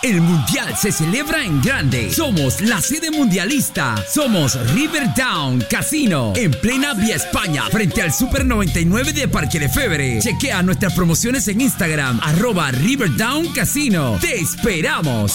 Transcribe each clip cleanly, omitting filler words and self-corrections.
El Mundial se celebra en grande. Somos la sede mundialista. Somos Riverdown Casino, en plena Vía España, frente al Super 99 de Parque Lefebvre. Chequea nuestras promociones en Instagram, @Riverdown Casino. ¡Te esperamos!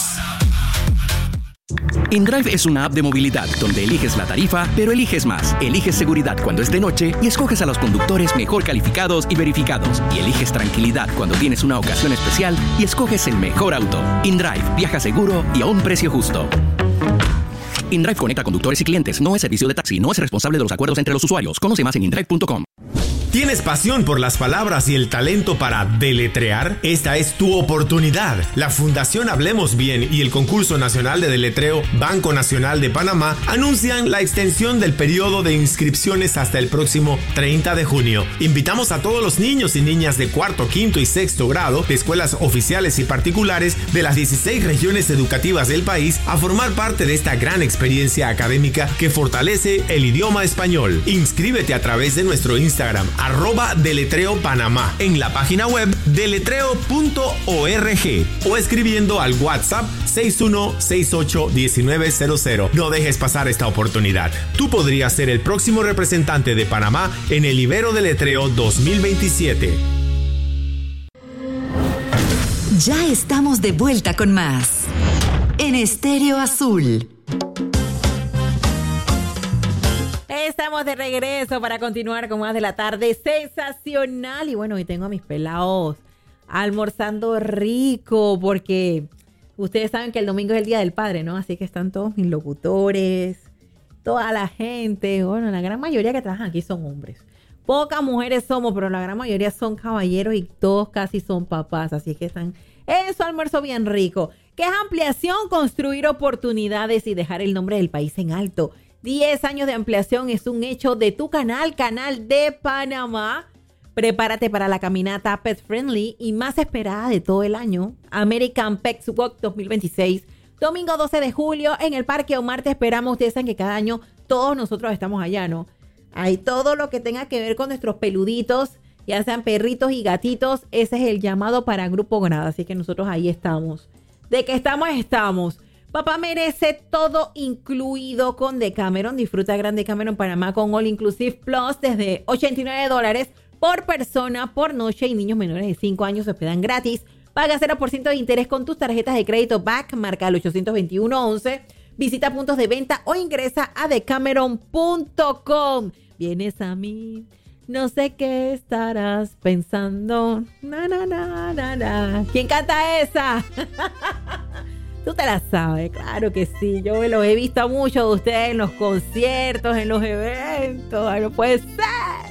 InDrive es una app de movilidad donde eliges la tarifa, pero eliges más. Eliges seguridad cuando es de noche y escoges a los conductores mejor calificados y verificados. Y eliges tranquilidad cuando tienes una ocasión especial y escoges el mejor auto. InDrive, viaja seguro y a un precio justo. InDrive conecta conductores y clientes. No es servicio de taxi. No es responsable de los acuerdos entre los usuarios. Conoce más en indrive.com. ¿Tienes pasión por las palabras y el talento para deletrear? Esta es tu oportunidad. La Fundación Hablemos Bien y el Concurso Nacional de Deletreo Banco Nacional de Panamá anuncian la extensión del periodo de inscripciones hasta el próximo 30 de junio. Invitamos a todos los niños y niñas de cuarto, quinto y sexto grado de escuelas oficiales y particulares de las 16 regiones educativas del país a formar parte de esta gran experiencia académica que fortalece el idioma español. Inscríbete a través de nuestro Instagram, @deletreopanamá, en la página web deletreo.org o escribiendo al WhatsApp 6168-1900. No dejes pasar esta oportunidad. Tú podrías ser el próximo representante de Panamá en el Ibero Deletreo 2027. Ya estamos de vuelta con más en Estéreo Azul. Estamos de regreso para continuar con más de la tarde sensacional. Y bueno, hoy tengo a mis pelados almorzando rico porque ustedes saben que el domingo es el Día del Padre, ¿no? Así que están todos mis locutores, toda la gente. Bueno, la gran mayoría que trabajan aquí son hombres. Pocas mujeres somos, pero la gran mayoría son caballeros y todos casi son papás. Así que están en su almuerzo bien rico. ¿Qué es ampliación? Construir oportunidades y dejar el nombre del país en alto. 10 años de ampliación es un hecho de tu canal de Panamá. Prepárate para la caminata Pet Friendly y más esperada de todo el año, American Pets Walk 2026. Domingo 12 de julio en el Parque Omar te esperamos. Ustedes saben que cada año todos nosotros estamos allá, ¿no? Hay todo lo que tenga que ver con nuestros peluditos, ya sean perritos y gatitos. Ese es el llamado para Grupo Granada, así que nosotros ahí estamos. De que estamos. Papá merece todo incluido con Decameron. Disfruta Gran Decameron Panamá con All Inclusive Plus desde $89 por persona por noche y niños menores de 5 años se hospedan gratis. Paga 0% de interés con tus tarjetas de crédito BAC, marca el 821-11. Visita puntos de venta o ingresa a decameron.com. Vienes a mí, no sé qué estarás pensando. Na, na, na, na, na. ¿Quién canta esa? Tú te la sabes, claro que sí. Yo los he visto a muchos de ustedes en los conciertos, en los eventos. No puede ser.